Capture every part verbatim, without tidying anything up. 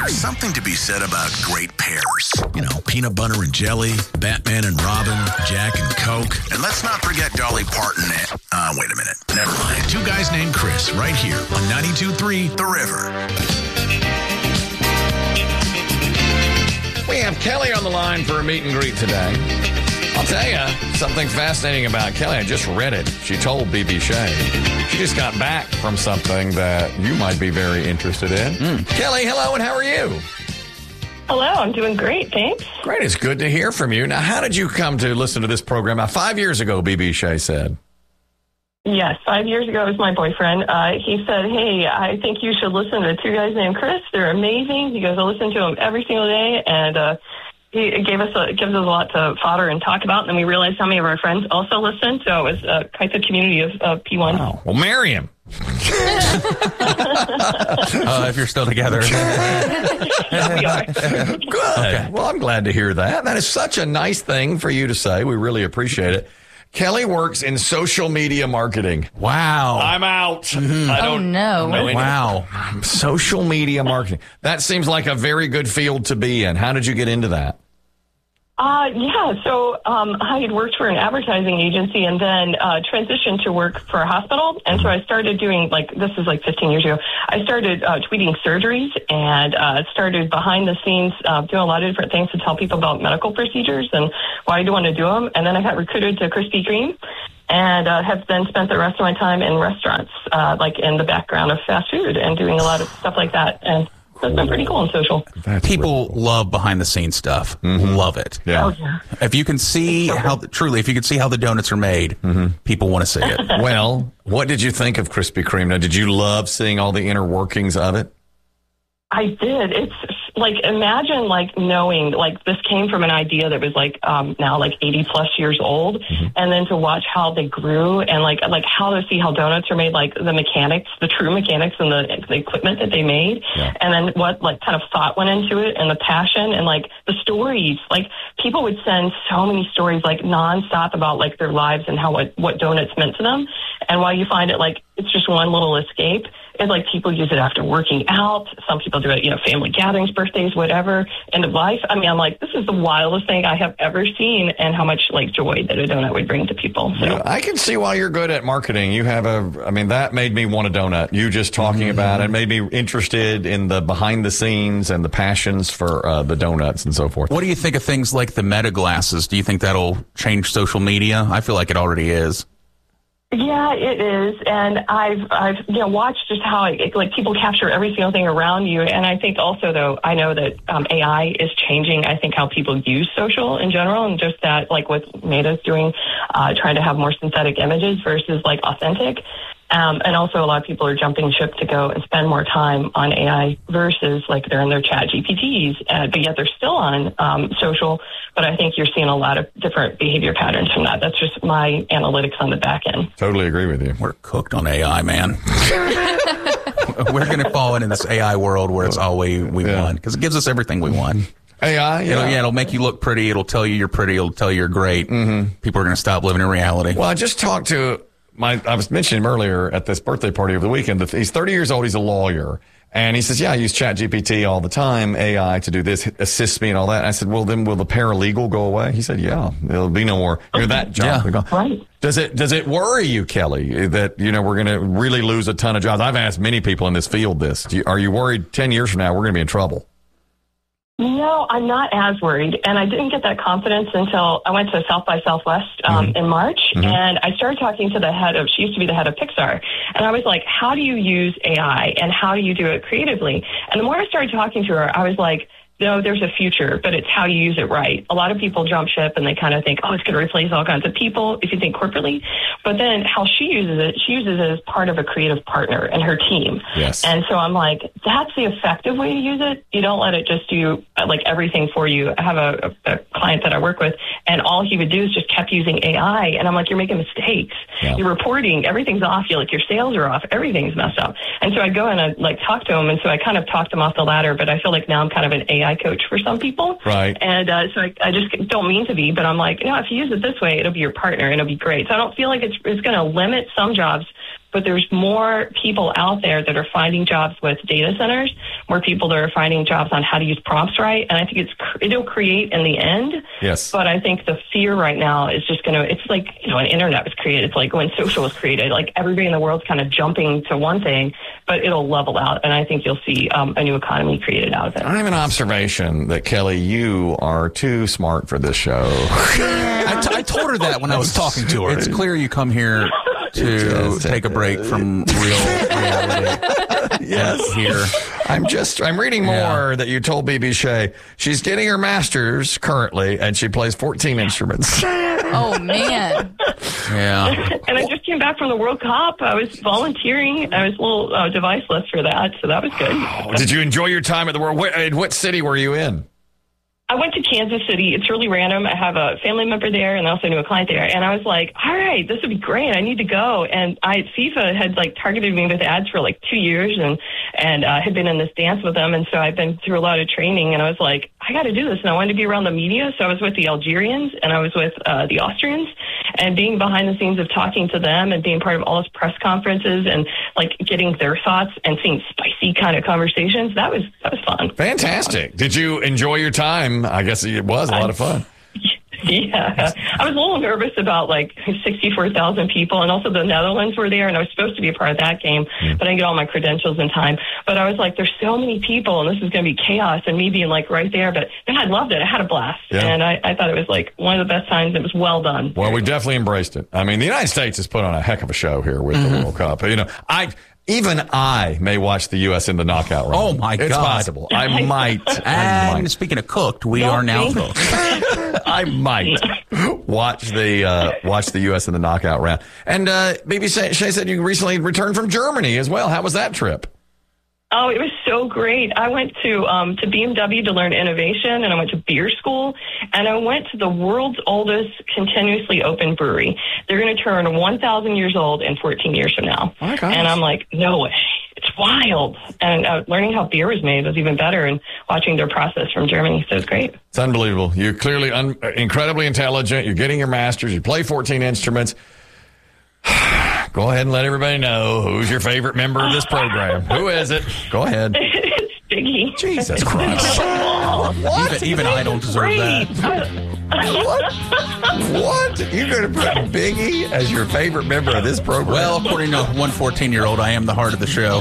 There's something to be said about great pairs. You know, peanut butter and jelly, Batman and Robin, Jack and Coke. And let's not forget Dolly Parton and... Uh, wait a minute. Never mind. Two guys named Chris right here on ninety-two point three The River. We have Kelly on the line for a meet and greet today. I'll tell you something fascinating about Kelly. I just read it. She told B B Shea. She just got back from something that you might be very interested in. Mm. Kelly, hello, and how are you? Hello, I'm doing great, thanks. Great, it's good to hear from you. Now, how did you come to listen to this program? Now, five years ago, B B Shea said. Yes, five years ago, it was my boyfriend. Uh, he said, hey, I think you should listen to two guys named Chris. They're amazing. He goes, I listen to them every single day, and uh, he gave us a, gives us a lot to fodder and talk about, and then we realized how many of our friends also listened, so it was uh, quite the community of, of P one. Wow. Well, marry him. uh, if you're still together. Yeah, we are. Good. Okay. Well, I'm glad to hear that. That is such a nice thing for you to say. We really appreciate it. Kelly works in social media marketing. Wow. I'm out. Mm-hmm. I don't oh, no. know Wow. Social media marketing. That seems like a very good field to be in. How did you get into that? Uh, yeah, so um, I had worked for an advertising agency and then uh, transitioned to work for a hospital. And so I started doing, like, this is like fifteen years ago, I started uh, tweeting surgeries and uh, started behind the scenes uh, doing a lot of different things to tell people about medical procedures and why I do want to do them. And then I got recruited to Krispy Kreme and uh, have then spent the rest of my time in restaurants, uh, like in the background of fast food and doing a lot of stuff like that. And that's been pretty cool and social. That's People really cool. love behind the scenes stuff. Mm-hmm. Love it. Yeah. Oh, yeah. If you can see so how, truly, if you can see how the donuts are made, mm-hmm. people want to see it. Well, what did you think of Krispy Kreme? Now, did you love seeing all the inner workings of it? I did. It's like, imagine like knowing like this came from an idea that was like um, now like eighty plus years old. Mm-hmm. And then to watch how they grew and like, like how to see how donuts are made, like the mechanics, the true mechanics and the, the equipment that they made. Yeah. And then what like kind of thought went into it and the passion and like the stories, like people would send so many stories like nonstop about like their lives and how what, what donuts meant to them. And while you find it like it's just one little escape, it's like people use it after working out. Some people do it, you know, family gatherings, birthdays, whatever, end of life. I mean, I'm like, this is the wildest thing I have ever seen and how much like joy that a donut would bring to people. So yeah, I can see why you're good at marketing. You have a, I mean, that made me want a donut. You just talking mm-hmm. about it made me interested in the behind the scenes and the passions for uh, the donuts and so forth. What do you think of things like the Meta glasses? Do you think that'll change social media? I feel like it already is. Yeah, it is, and I've I've you know watched just how it, like people capture every single thing around you, and I think also though I know that um, A I is changing. I think how people use social in general, and just that like what Meta's doing, uh, trying to have more synthetic images versus like authentic. Um, and also a lot of people are jumping ship to go and spend more time on A I versus like they're in their chat G P Ts, uh, but yet they're still on um, social. But I think you're seeing a lot of different behavior patterns from that. That's just my analytics on the back end. Totally agree with you. We're cooked on A I, man. We're going to fall into this A I world where it's all we, we yeah. want because it gives us everything we want. A I, yeah. It'll, yeah, it'll make you look pretty. It'll tell you you're pretty. It'll tell you you're great. Mm-hmm. People are going to stop living in reality. Well, I just talked to my, I was mentioning him earlier at this birthday party over the weekend. He's thirty years old. He's a lawyer. And he says, yeah, I use Chat G P T all the time, A I to do this, assist me and all that. And I said, well, then will the paralegal go away? He said, yeah, there'll be no more. You're that job. Yeah. Right. Does it, does it worry you, Kelly, that, you know, we're going to really lose a ton of jobs? I've asked many people in this field this. Do you, are you worried ten years from now we're going to be in trouble? No, I'm not as worried. And I didn't get that confidence until I went to South by Southwest um, mm-hmm. in March. Mm-hmm. And I started talking to the head of, she used to be the head of Pixar. And I was like, how do you use A I and how do you do it creatively? And the more I started talking to her, I was like, no, there's a future, but it's how you use it right. A lot of people jump ship and they kind of think, oh, it's going to replace all kinds of people if you think corporately. But then how she uses it, she uses it as part of a creative partner and her team. Yes. And so I'm like, that's the effective way to use it. You don't let it just do like everything for you. I have a, a, a client that I work with and all he would do is just kept using A I. And I'm like, you're making mistakes. Yeah. You're reporting, everything's off. You're like, your sales are off. Everything's messed up. And so I go and I like talk to him. And so I kind of talked him off the ladder, but I feel like now I'm kind of an A I coach for some people. Right. And uh, so I, I just don't mean to be, but I'm like, no, if you use it this way, it'll be your partner and it'll be great. So I don't feel like it's, it's going to limit some jobs, but there's more people out there that are finding jobs with data centers, more people that are finding jobs on how to use prompts right. And I think it's it'll create in the end. Yes. But I think the fear right now is just going to, it's like, you know, an internet was created. It's like when social was created, like everybody in the world's kind of jumping to one thing, but it'll level out. And I think you'll see um, a new economy created out of it. I have an observation that, Kelly, you are too smart for this show. I, t- I told her that when I was talking to her. It's clear you come here to take a break from real reality. Yes. Here. I'm just, I'm reading more yeah. that you told B B Shea. She's getting her master's currently, and she plays fourteen instruments. Oh, man. Yeah. And I just came back from the World Cup. I was volunteering. I was a little uh, deviceless for that, so that was good. Oh, did you enjoy your time at the World? What, what city were you in? I went to Kansas City. It's really random. I have a family member there, and I also knew a client there. And I was like, all right, this would be great. I need to go. And I FIFA had like targeted me with ads for like two years and and uh, had been in this dance with them. And so I've been through a lot of training. And I was like, I got to do this. And I wanted to be around the media. So I was with the Algerians and I was with uh, the Austrians. And being behind the scenes of talking to them and being part of all those press conferences and like getting their thoughts and seeing spicy kind of conversations, that was that was fun. Fantastic. Did you enjoy your time? I guess it was a lot of fun. Yeah. I was a little nervous about like sixty-four thousand people, and also the Netherlands were there, and I was supposed to be a part of that game, mm. but I didn't get all my credentials in time. But I was like, there's so many people, and this is going to be chaos, and me being like right there. But I loved it. I had a blast, yeah. and I, I thought it was like one of the best times. It was well done. Well, we definitely embraced it. I mean, the United States has put on a heck of a show here with mm-hmm. the World Cup. You know, I... Even I may watch the U S in the knockout round. Oh, my God. It's possible. I might. I and might. Speaking of cooked, we Don't are now cooked. I might watch the uh, watch the U S in the knockout round. And uh, B B Shea said you recently returned from Germany as well. How was that trip? Oh, it was so great. I went to um, to B M W to learn innovation, and I went to beer school, and I went to the world's oldest continuously open brewery. They're going to turn one thousand years old in fourteen years from now. Oh my gosh. And I'm like, no way. It's wild. And uh, learning how beer was made was even better, and watching their process from Germany. So it's great. It's unbelievable. You're clearly un- incredibly intelligent. You're getting your master's. You play fourteen instruments. Go ahead and let everybody know who's your favorite member of this program. Who is it? Go ahead. It's Biggie. Jesus Christ. What? Even, even I don't deserve great. that. What? What? You're going to put Biggie as your favorite member of this program? Well, according to one fourteen-year-old, I am the heart of the show.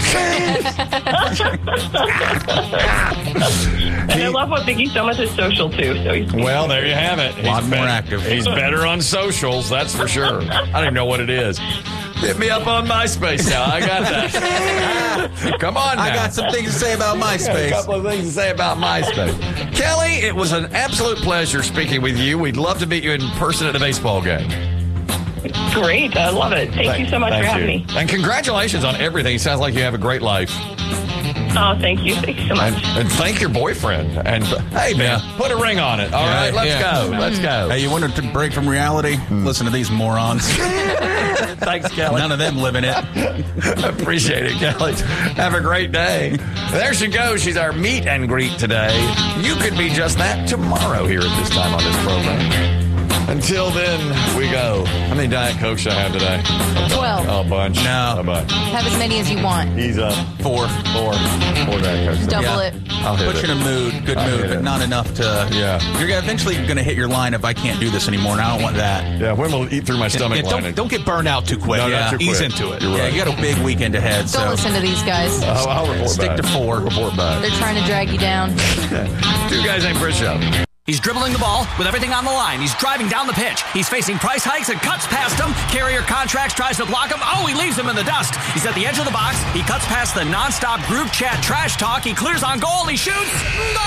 And I love what Biggie so much is social, too. So he's well, there you have it. He's a lot more better, active. He's better on socials, that's for sure. I don't even know what it is. Hit me up on MySpace now. I got that. Come on now. I got some things to say about MySpace. I got a couple of things to say about MySpace. Kelly, it was an absolute pleasure speaking with you. We'd love to meet you in person at the baseball game. Great. I love it. Thank, thank you so much for having you. me. And congratulations on everything. It sounds like you have a great life. Oh, thank you. Thank you so much. And, and thank your boyfriend. And hey, man, yeah. put a ring on it. All yeah, right, let's yeah. go. Let's go. Hey, you wanted to break from reality? Mm. Listen to these morons. Thanks, Kelly. None of them live in it. Appreciate it, Kelly. Have a great day. There she goes. She's our meet and greet today. You could be just that tomorrow here at this time on this program. Until then, we go. How many Diet Cokes should I have today? Twelve. Oh, a bunch. No. A bunch. Have as many as you want. He's up. Four. Four. Four Diet Cokes. Double yeah. it. I'll hit Put it. you in a mood, good I'll mood, but it. not enough to... Yeah. You're eventually going to hit your line if I can't do this anymore, and I don't want that. Yeah, when will eat through my stomach Yeah, lining? don't, don't get burned out too quick. No, yeah. not too quick. Ease into it. You're Yeah, right. you got a big weekend ahead, Don't so... listen to these guys. I'll, I'll report Stick back. to four. Report back. They're trying to drag you down. Two guys named Chris Show. He's dribbling the ball with everything on the line. He's driving down the pitch. He's facing price hikes and cuts past him. Carrier Contracts tries to block him. Oh, he leaves him in the dust. He's at the edge of the box. He cuts past the nonstop group chat trash talk. He clears on goal and he shoots. Goal!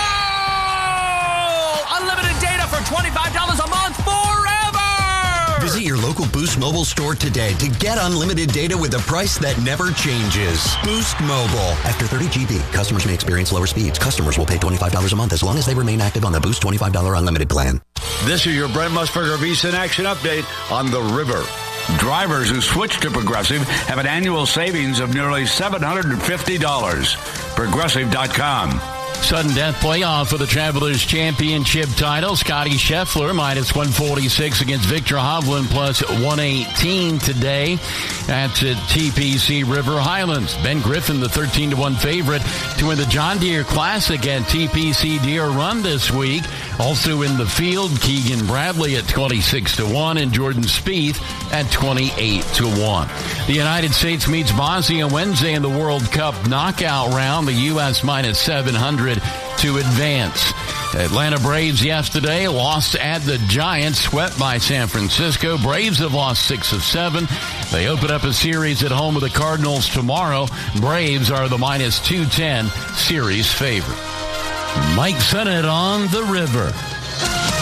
Unlimited data for twenty-five dollars a month forever! Visit your local Boost Mobile store today to get unlimited data with a price that never changes. Boost Mobile. After thirty G B, customers may experience lower speeds. Customers will pay twenty-five dollars a month as long as they remain active on the Boost twenty-five dollars unlimited plan. This is your Brent Musburger VSiN Action Update on the river. Drivers who switch to Progressive have an annual savings of nearly seven hundred fifty dollars. Progressive dot com. Sudden death playoff for the Travelers Championship title. Scotty Scheffler minus one forty-six against Victor Hovland plus one eighteen today. That's at T P C River Highlands. Ben Griffin, the thirteen to one favorite to win the John Deere Classic at T P C Deere Run this week. Also in the field, Keegan Bradley at twenty-six to one and Jordan Spieth at twenty-eight to one. The United States meets Bosnia Wednesday in the World Cup knockout round. The U S minus seven hundred to advance. Atlanta Braves yesterday lost at the Giants, swept by San Francisco. Braves have lost six of seven. They open up a series at home with the Cardinals tomorrow. Braves are the minus two ten series favorite. Mike Sennett on the River.